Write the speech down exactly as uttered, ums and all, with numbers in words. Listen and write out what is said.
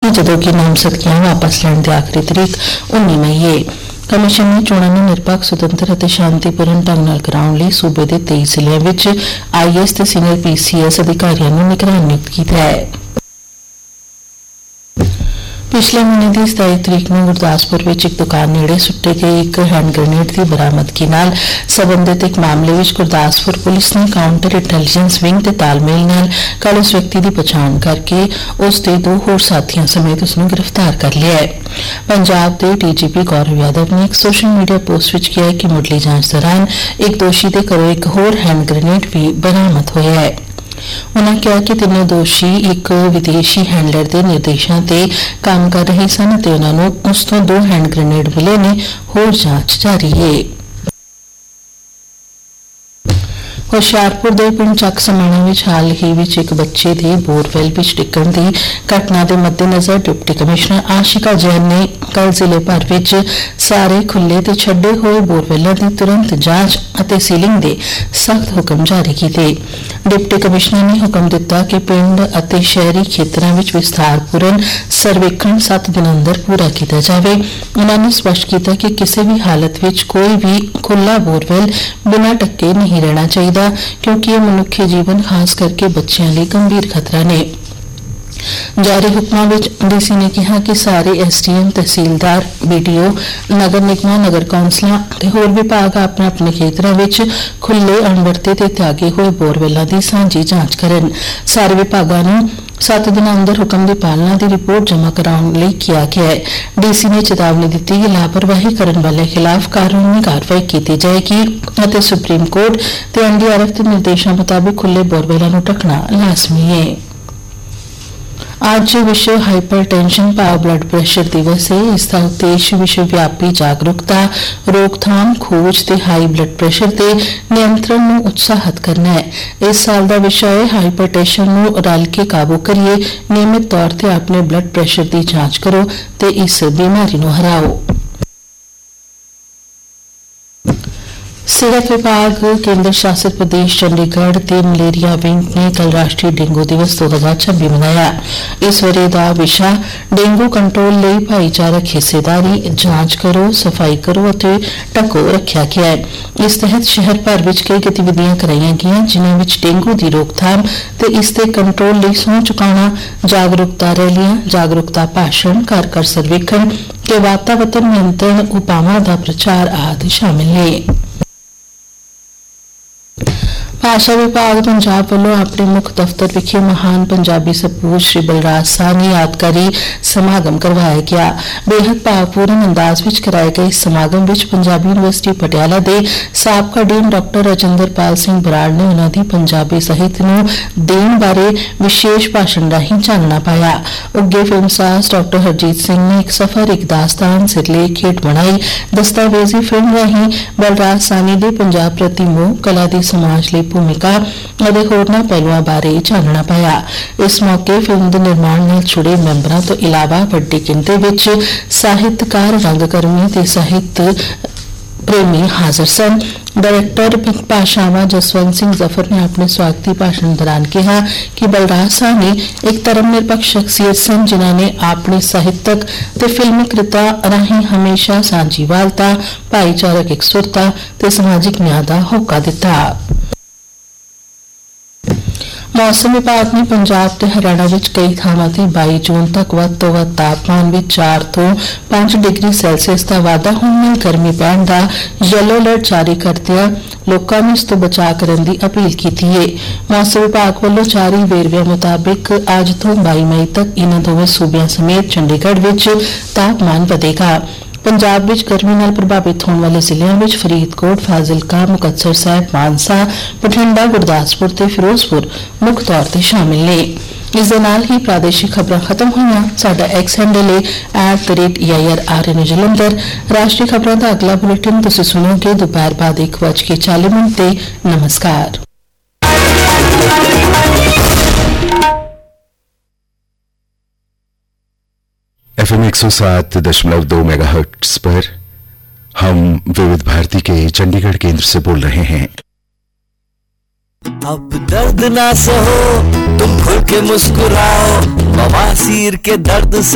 ਜਦੋਂ ਕਿ ਨਾਮਜ਼ਦਗੀਆਂ ਵਾਪਸ ਲੈਣ ਦੀ ਆਖਰੀ ਤਰੀਕ उन्नी मई है। कमीशन ने चोणां ਨੂੰ ਨਿਰਪੱਖ ਸੁਤੰਤਰ ਅਤੇ ਸ਼ਾਂਤੀਪੂਰਨ ਢੰਗ ਨਾਲ ਕਰਾਉਣ ਲਈ ਸੂਬੇ ਦੇ ਤੇਈ ਜ਼ਿਲ੍ਹਿਆਂ ਵਿੱਚ ਆਈ ਏ ਐਸ ਤੇ ਸੀਨੀਅਰ ਪੀ ਸੀ ਐਸ ਅਧਿਕਾਰੀਆਂ ਨੂੰ ਨਿਗਰਾਨ ਨਿਯੁਕਤ ਕੀਤਾ ਹੈ। पिछले महीने की सताई तरीक ਨੂੰ ਗੁਰਦਾਸਪੁਰ ਵਿੱਚ ਇੱਕ ਦੁਕਾਨ ਨੇੜੇ ਸੁੱਟੇ ਗਏ ਇੱਕ ਹੈਂਡ ਗ੍ਰੇਨੇਡ ਦੀ ਬਰਾਮਦਗੀ ਨਾਲ ਸੰਬੰਧਿਤ ਇੱਕ ਮਾਮਲੇ ਵਿੱਚ ਗੁਰਦਾਸਪੁਰ ਪੁਲਿਸ ਨੇ ਕਾਊਂਟਰ ਇੰਟੈਲੀਜੈਂਸ ਵਿੰਗ ਦੇ ਤਾਲਮੇਲ ਨਾਲ ਕੱਲ ਉਸ ਵਿਅਕਤੀ ਦੀ ਪਛਾਣ ਕਰਕੇ ਉਸ ਦੇ ਦੋ ਹੋਰ ਸਾਥੀਆਂ ਸਮੇਤ ਉਸ ਨੂੰ ਗ੍ਰਿਫਤਾਰ ਕਰ ਲਿਆ ਹੈ। ਪੰਜਾਬ ਦੇ ਡੀ ਜੀ ਪੀ ਗੌਰਵ ਯਾਦਵ ਨੇ ਇੱਕ ਸੋਸ਼ਲ ਮੀਡੀਆ ਪੋਸਟ ਵਿੱਚ ਕਿਹਾ ਕਿ ਮੁੱਢਲੀ ਜਾਂਚ ਦੌਰਾਨ ਇੱਕ ਦੋਸ਼ੀ ਦੇ ਘਰੋਂ ਇੱਕ ਹੋਰ ਹੈਂਡ ਗ੍ਰੇਨੇਡ ਵੀ ਬਰਾਮਦ ਹੋਇਆ ਹੈ। उन्होंने कहा कि तीनों दोषी एक विदेशी हैंडलर के निर्देशों से काम कर रहे सन ते उन्होंने उस तो दो हैंड ग्रेनेड मिले ने होर जांच जारी है। ਹੁਸ਼ਿਆਰਪੁਰ ਦੇ ਪਿੰਡ ਚੱਕ ਸਮਾਣਾ ਵਿੱਚ ਹਾਲ ਹੀ ਵਿੱਚ ਇੱਕ ਬੱਚੇ ਦੇ ਬੋਰਵੈਲ ਵਿੱਚ ਡਿੱਗਣ ਦੀ ਘਟਨਾ ਦੇ ਮੱਦੇਨਜ਼ਰ ਡਿਪਟੀ ਕਮਿਸ਼ਨਰ ਆਸ਼ਿਕਾ ਜੈਨ ਨੇ ਕੱਲ੍ਹ ਜ਼ਿਲ੍ਹੇ ਭਰ ਵਿੱਚ ਸਾਰੇ ਖੁੱਲ੍ਹੇ ਤੇ ਛੱਡੇ ਹੋਏ ਬੋਰਵੈਲਾਂ ਦੀ ਤੁਰੰਤ ਜਾਂਚ ਅਤੇ ਸੀਲਿੰਗ ਦੇ ਸਖਤ ਹੁਕਮ ਜਾਰੀ ਕੀਤੇ। ਡਿਪਟੀ ਕਮਿਸ਼ਨਰ ਨੇ ਹੁਕਮ ਦਿੱਤਾ ਕਿ ਪਿੰਡ ਅਤੇ ਸ਼ਹਿਰੀ ਖੇਤਰਾਂ ਵਿੱਚ ਵਿਸਥਾਰਪੂਰਨ ਸਰਵੇਖਣ ਸੱਤ ਦਿਨ ਅੰਦਰ ਪੂਰਾ ਕੀਤਾ ਜਾਵੇ। ਉਨ੍ਹਾਂ ਨੇ ਸਪਸ਼ਟ ਕੀਤਾ ਕਿ ਕਿਸੇ ਵੀ ਹਾਲਤ ਵਿੱਚ ਕੋਈ ਵੀ ਖੁੱਲ੍ਹਾ ਬੋਰਵੈਲ ਬਿਨਾਂ ਢੱਕੇ ਨਹੀਂ ਰਹਿਣਾ ਚਾਹੀਦਾ क्योंकि यह मनुष्य जीवन खास करके बच्चों लिए गंभीर खतरा ने। जारी हुक्मां विच डी सी ने कहा कि सारे एस डी एम तहसीलदार बी डी ओ नगर निगमां नगर कौंसलां ते होर विभाग अपने अपने खेतरां विच खुले अणवरते ते त्यागे होए बोरवेलां दी सांझी जांच करन। सारे विभागां नूं सत्त दिन अंदर हुक्म की पालना की रिपोर्ट जमा कराने लिए किया गया है। डी सी ने चेतावनी दी कि लापरवाही करने वाले खिलाफ कानूनी कार्रवाई की जाएगी और सुप्रीम कोर्ट ते एन डी आर एफ के निर्देशों मुताबिक खुले बोरवेलों को ढकना लाजमी है। आज विश्व हाइपरटेंशन पावर ब्लड प्रेशर दिवस है। इसका उद्देश्य विश्वव्यापी जागरूकता रोकथाम खोज ते हाई ब्लड प्रेशर के नियंत्रण में उत्साहित करना है। इस साल का विषय है हाइपरटेंशन को रल के काबू करिए, नियमित तौर पर अपने ब्लड प्रेशर की जांच करो ते इस बीमारी को हराओ। सेहत विभाग केंद्र शासित प्रदेश चंडीगढ़ के मलेरिया विंग ने कल राष्ट्रीय डेंगू दिवस दो हजार छब्बीस मनाया। इस वरे का विषय डेंगू कंट्रोल लिए भाईचारक हिस्सेदारी जांच करो सफाई करो और ढको रखा गया है। इस तहत शहर भर में कई गतिविधियां कराई गई जिन्होंने डेंगू की रोकथाम ते इसके कंट्रोल लिए सौं चुकाना जागरूकता रैलियां जागरूकता भाषण घर घर सर्वेखण के वातावरण नियंत्रण उपावां का प्रचार आदि शामिल है। भाषा विभाग पंजाब वालों अपने मुख दफ्तर विखे महान पंजाबी सपूत श्री बलराज साहनी यादगारी समागम करवाया गया। बेहद भावपूर्ण अंदाज विच कराए गए इस समागम विच पंजाबी यूनिवर्सिटी पटियाला के साबका डीन डॉक्टर राजिंदरपाल सिंह बराड़ ने उन्हों की पंजाबी साहित्य नूं देण बारे विशेष भाषण राहीं चानना पाया। उगे फिल्मसाज डॉक्टर हरजीत सिंह ने एक सफर एक दास्तान सिरलेख खेड बनाई। दस्तावेजी फिल्म राहीं बलराज साहनी के पंजाब प्रति मोह कला दी समाज ਲਈ भूमिका और होरना पहलुओं बारे जानना पाया। इस मौके फिल्म के निर्माण नाल जुड़े मैंबरों तो इलावा वड्डी गिनती विच साहित्यकार रंगकर्मी ते साहित्य प्रेमी हाजिर सन। डायरैक्टर भाषावां जसवंत सिंह जफर ने अपने स्वागती भाषण दौरान कहा कि बलराज साहनी एक धर्मनिरपक्ष शख्सियत सन जिन्होंने अपनी साहित्यक ते फिल्मी कृता राहीं हमेशा सांझीवालता भाईचारक एकसुरता ते समाजिक न्याय का होका दिता। मौसम विभाग ने पंजाब ते हरियाणा विच कई थावां ते बाईस जून तक वध तो वध तापमान विच चार तो पांच डिग्री सैल्सियस का वाधा होने नाल गर्मी पैण दा येलो अलर्ट जारी करदिआं लोकां नूं इस तो बचाव करने की अपील की है। मौसम विभाग वालों जारी वेरविਆਂ मुताबिक अज तो बाई मई तक इन्हां दोवें सूबिਆਂ समेत चंडीगढ़ विच तापमान वधेगा। पंजाब विच गर्मी नाल प्रभावित होने वाले जिलों में फरीदकोट फाजिलका मुकतसर साहिब मानसा बठिंडा गुरदासपुर ते फिरोजपुर मुख्य तौर पर शामिल ने। इस दे नाल ही प्रादेशिक खबरां खत्म हुईआं। साडा एक्स हैंडल है at the rate A I R are N Jalandhar. राष्ट्रीय खबरां दा अगला बुलेटिन तुसीं सुनोगे दोपहर बाद एक बज के चाली मिनट ते। नमस्कार। एफ एम एक सौ सात दशमलव दो मेगा हर्ट्ज पर हम विविध भारती के चंडीगढ़ केंद्र से बोल रहे हैं। अब दर्द ना सहो तुम खुल के मुस्कुराओ, बवासीर के दर्द से